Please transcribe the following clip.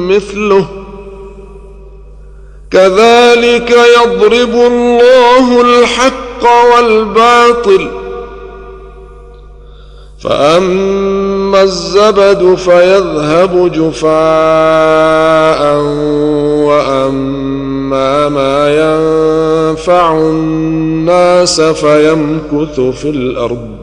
مثله كذلك يضرب الله الحق والباطل فأما الزبد فيذهب جفاء وأما ما ينفع الناس فيمكث في الأرض